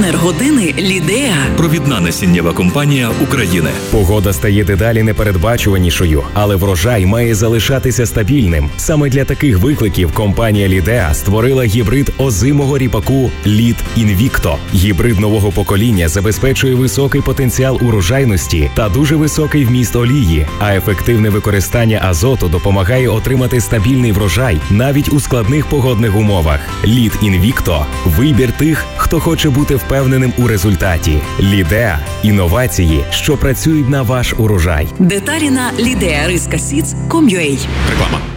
Енергодини Лідеа. Провідна насіннєва компанія України. Погода стає дедалі непередбачуванішою, але врожай має залишатися стабільним. Саме для таких викликів компанія Лідеа створила гібрид озимого ріпаку Лід Інвікто. Гібрид нового покоління забезпечує високий потенціал урожайності та дуже високий вміст олії, а ефективне використання азоту допомагає отримати стабільний врожай навіть у складних погодних умовах. Лід Інвікто – вибір тих, хто хоче бути впевненим у результаті. Лідеа – інновації, що працюють на ваш урожай. Деталі на lideariskasids.com.ua. Реклама.